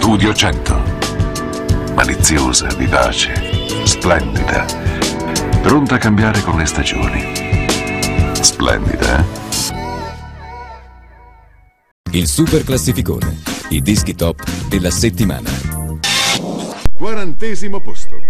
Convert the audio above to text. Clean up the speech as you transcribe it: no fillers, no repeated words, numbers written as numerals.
Studio 100. Maliziosa, vivace, splendida. Pronta a cambiare con le stagioni. Splendida, eh? Il super classificone, i dischi top della settimana. 40° posto.